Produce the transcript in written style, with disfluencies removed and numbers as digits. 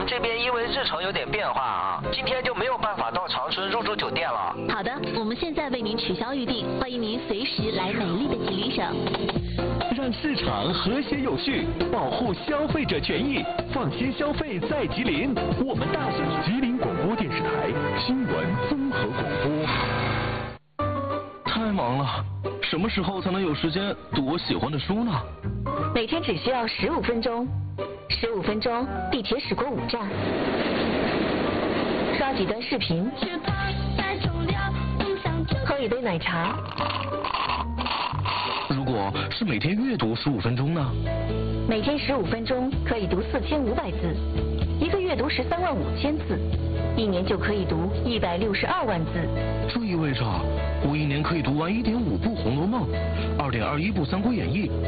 这边因为日程有点变化啊，今天就没有办法到长春入住酒店了。 好的，我们现在为您取消预订，欢迎您随时来美丽的吉林省。 让市场和谐有序，保护消费者权益，放心消费在吉林。我们大声吉林广播电视台新闻综合广播。 太忙了，什么时候才能有时间读我喜欢的书呢？ 每天只需要15分钟，15分钟，地铁驶过5站，刷几段视频，喝一杯奶茶。 如果是每天阅读15分钟呢？ 每天15分钟可以读4500字，一个月读135000字，1年就可以读162万字。 这意味着我1年可以读完1.5部《红楼梦》，2.21部《三国演义》。